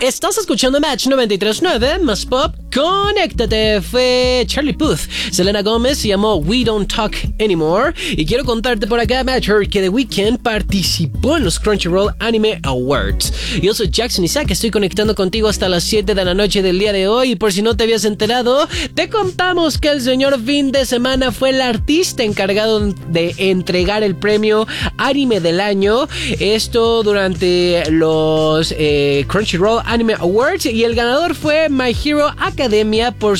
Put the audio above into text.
Estás escuchando Match 93.9, más pop, conéctate. Fue Charlie Puth. Selena Gómez se llamó We Don't Talk Anymore. Y quiero contarte por acá, Matcher, que The Weeknd participó en los Crunchyroll Anime Awards. Yo soy Jackson Isaac, estoy conectando contigo hasta las 7 de la noche del día de hoy. Y por si no te habías enterado, te contamos que el señor fin de semana fue el artista encargado de entregar el premio Anime del Año. Esto durante los Crunchyroll Anime Awards, y el ganador fue My Hero Academia por